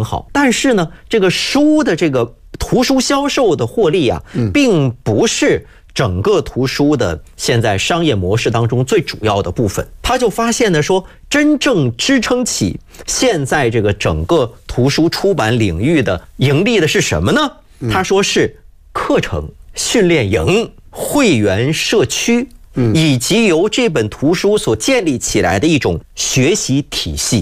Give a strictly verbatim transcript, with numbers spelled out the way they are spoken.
很好，但是呢，这个书的这个图书销售的获利啊，并不是整个图书的现在商业模式当中最主要的部分。他就发现呢说，真正支撑起现在这个整个图书出版领域的盈利的是什么呢？他说是课程、训练营、会员社区，以及由这本图书所建立起来的一种学习体系。